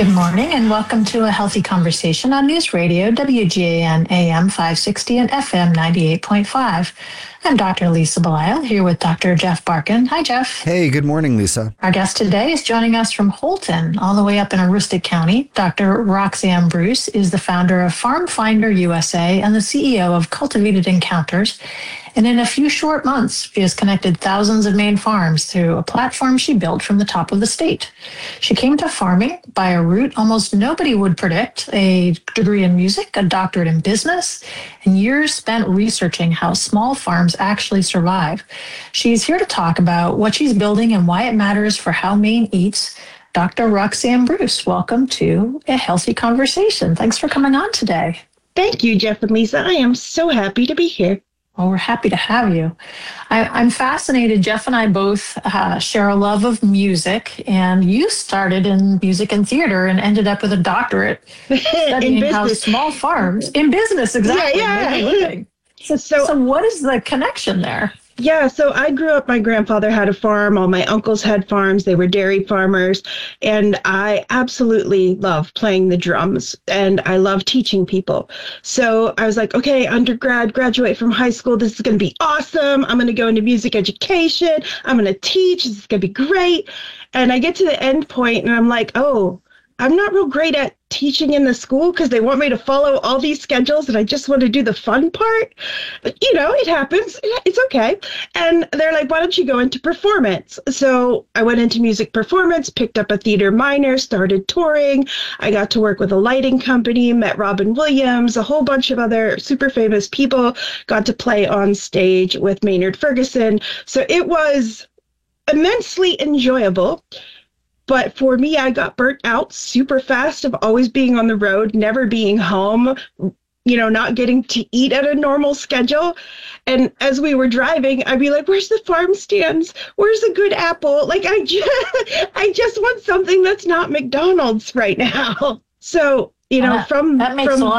Good morning and welcome to A Healthy Conversation on News Radio, WGAN AM 560 and FM 98.5. I'm Dr. Lisa Belisle here with Dr. Jeff Barkin. Hi, Jeff. Hey, good morning, Lisa. Our guest today is joining us from Holton, all the way up in Aroostook County. Dr. Roxanne Bruce is the founder of Farm Finder USA and the CEO of Cultivated Encounters. And in a few short months, she has connected thousands of Maine farms through a platform she built from the top of the state. She came to farming by a route almost nobody would predict: a degree in music, a doctorate in business, and years spent researching how small farms actually survive. She's here to talk about what she's building and why it matters for how Maine eats. Dr. Roxanne Bruce, welcome to A Healthy Conversation. Thanks for coming on today. Thank you, Jeff and Lisa. I am so happy to be here. Well, we're happy to have you. I'm fascinated. Jeff and I both share a love of music, and you started in music and theater and ended up with a doctorate studying how small farms in business, exactly. Yeah. So what is the connection there? Yeah, so I grew up, my grandfather had a farm, all my uncles had farms, they were dairy farmers, and I absolutely love playing the drums, and I love teaching people. So I was like, okay, undergrad, graduate from high school, this is going to be awesome. I'm going to go into music education, I'm going to teach, this is going to be great. And I get to the end point, and I'm like, oh, I'm not real great at teaching in the school because they want me to follow all these schedules and I just want to do the fun part. But, it happens. It's okay. And they're like, why don't you go into performance? So I went into music performance, picked up a theater minor, started touring. I got to work with a lighting company, met Robin Williams, a whole bunch of other super famous people, got to play on stage with Maynard Ferguson. So it was immensely enjoyable. But for me, I got burnt out super fast of always being on the road, never being home, not getting to eat at a normal schedule. And as we were driving, I'd be like, where's the farm stands? Where's a good apple? Like, I just want something that's not McDonald's right now. So, from there,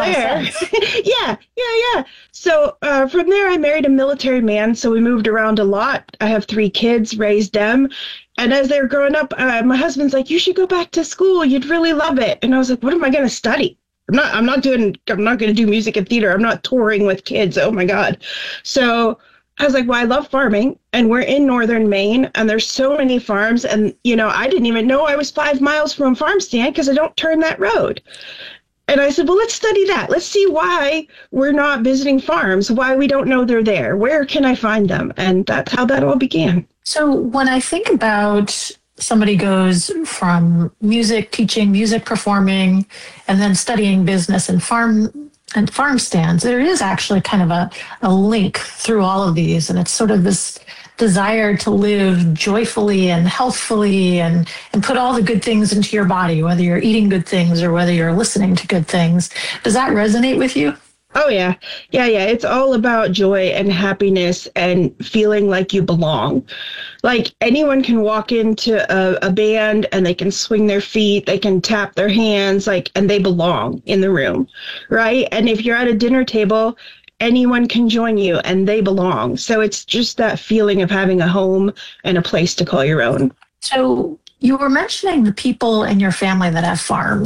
yeah. So from there, I married a military man. So we moved around a lot. I have 3 kids, raised them. And as they were growing up, my husband's like, you should go back to school. You'd really love it. And I was like, what am I going to study? I'm not going to do music and theater. I'm not touring with kids. Oh my God. So I was like, well, I love farming and we're in northern Maine and there's so many farms. And, I didn't even know I was 5 miles from a farm stand because I don't turn that road. And I said, well, let's study that. Let's see why we're not visiting farms, why we don't know they're there. Where can I find them? And that's how that all began. So when I think about somebody goes from music, teaching, music performing, and then studying business and farm stands, there is actually kind of a link through all of these. And it's sort of this desire to live joyfully and healthfully and put all the good things into your body, whether you're eating good things or whether you're listening to good things. Does that resonate with you? Oh, yeah. Yeah. It's all about joy and happiness and feeling like you belong. Like anyone can walk into a band and they can swing their feet, they can tap their hands, and they belong in the room, right? And if you're at a dinner table, anyone can join you and they belong. So it's just that feeling of having a home and a place to call your own. So you were mentioning the people in your family that have farms.